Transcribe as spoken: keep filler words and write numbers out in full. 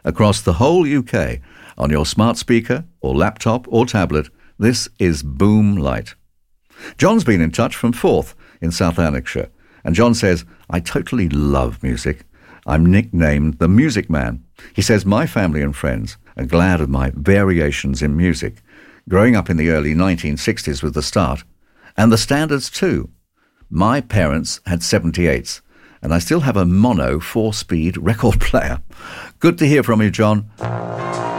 across the whole U K on your smart speaker or laptop or tablet. This is Boom Light. John's been in touch from Forth in South Lanarkshire, and John says, I totally love music. I'm nicknamed the Music Man. He says, my family and friends are glad of my variations in music, growing up in the early nineteen sixties with the Start, and the Standards too. My parents had seventy-eights, and I still have a mono four-speed record player. Good to hear from you, John.